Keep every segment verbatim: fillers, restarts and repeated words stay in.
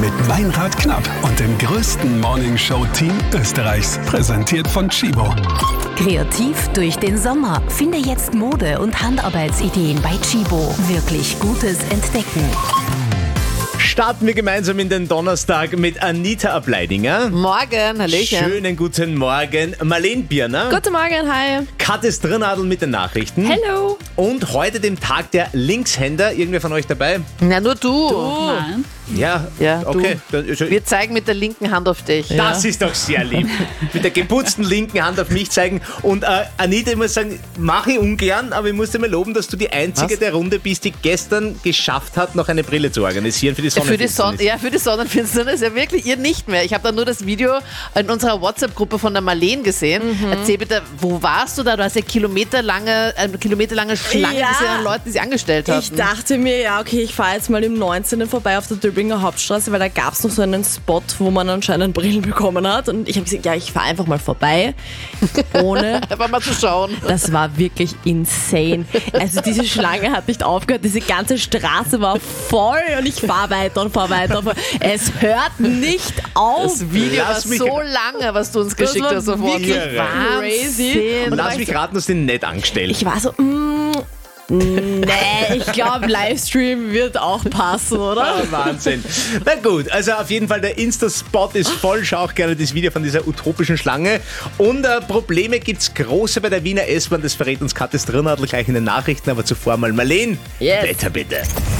mit Meinrad Knapp und dem größten Morningshow-Team Österreichs. Präsentiert von Tchibo. Kreativ durch den Sommer. Finde jetzt Mode- und Handarbeitsideen bei Tchibo. Wirklich Gutes entdecken. Starten wir gemeinsam in den Donnerstag mit Anita Ableidinger. Morgen, hallöchen. Schönen guten Morgen. Marlene Birner. Guten Morgen, hi. Kathi Strinnadl mit den Nachrichten. Hello. Und heute dem Tag der Linkshänder. Irgendwer von euch dabei? Na, nur du. Du? Nein. Ja, Ja, okay. du. Dann- Wir zeigen mit der linken Hand auf dich. Das ist doch sehr lieb. Mit der geputzten linken Hand auf mich zeigen. Und äh, Anita, ich muss sagen, mache ich ungern, aber ich muss dir mal loben, dass du die Einzige Was? der Runde bist, die gestern geschafft hat, noch eine Brille zu organisieren für die Für die, Son Sonnenfinsternis. ja, für die Sonnenfinsternis, ja wirklich, ihr nicht mehr. Ich habe da nur das Video in unserer WhatsApp-Gruppe von der Marlene gesehen. Erzähl bitte, wo warst du da? Du hast ja kilometerlange, äh, kilometerlange Schlangen Ja. gesehen an Leuten, die sich angestellt haben. Ich dachte mir, ja, okay, ich fahre jetzt mal im neunzehnten vorbei auf der Döblinger Hauptstraße, weil da gab es noch so einen Spot, wo man anscheinend Brillen bekommen hat. Und ich habe gesagt, ja, ich fahre einfach mal vorbei, ohne... Einfach mal zu schauen. Das war wirklich insane. Also diese Schlange hat nicht aufgehört, diese ganze Straße war voll und ich fahre weiter und fahre weiter. Und fahr. Es hört nicht auf. Das Video Lass war mich- so lange, was du uns Das geschickt war hast. Sofort. wirklich Wahnsinn. crazy. Und Und lass da mich war raten, du hast den nett angestellt. Ich war so, mm, nee, ich glaube, Livestream wird auch passen, oder? Ah, Wahnsinn. Na gut, also auf jeden Fall der Insta-Spot ist voll. Schau auch gerne das Video von dieser utopischen Schlange. Und äh, Probleme gibt's große bei der Wiener S-Bahn. Das verrät uns Kathi Strinnadl gleich in den Nachrichten. Aber zuvor mal Marlene. Yes. Wetter bitte.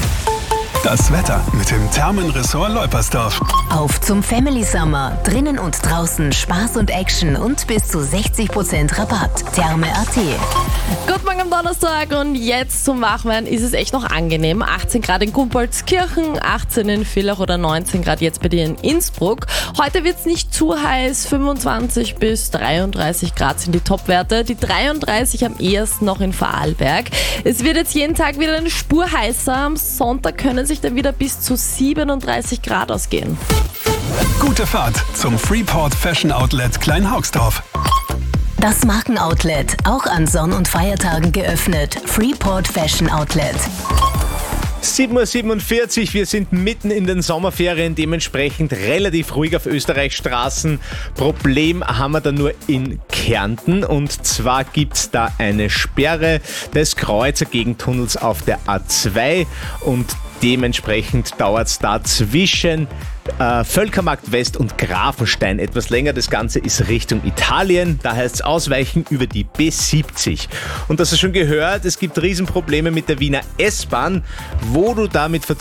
Das Wetter mit dem Thermenressort Leupersdorf. Auf zum Family Summer. Drinnen und draußen Spaß und Action und bis zu sechzig Prozent Rabatt. Therme Punkt at. Guten Morgen am Donnerstag und jetzt zum Wachwerden ist es echt noch angenehm. achtzehn Grad in Gumpoldskirchen, achtzehn in Villach oder neunzehn Grad jetzt bei dir in Innsbruck. Heute wird es nicht zu heiß, fünfundzwanzig bis dreiunddreißig Grad sind die Topwerte. Die dreiunddreißig am ehesten noch in Vorarlberg. Es wird jetzt jeden Tag wieder eine Spur heißer. Am Sonntag können sich dann wieder bis zu siebenunddreißig Grad ausgehen. Gute Fahrt zum Freeport Fashion Outlet Kleinhaugsdorf. Das Markenoutlet. Auch an Sonn- und Feiertagen geöffnet. Freeport Fashion Outlet. sieben Uhr siebenundvierzig, wir sind mitten in den Sommerferien, dementsprechend relativ ruhig auf Österreichs Straßen. Problem haben wir da nur in Kärnten und zwar gibt's da eine Sperre des Kreuzer Gegentunnels auf der A zwei und dementsprechend dauert's da zwischen äh, Völkermarkt West und Grafenstein etwas länger. Das Ganze ist Richtung Italien, da heißt es ausweichen über die B siebzig. Und das hast du schon gehört, es gibt Riesenprobleme mit der Wiener S-Bahn, wo du damit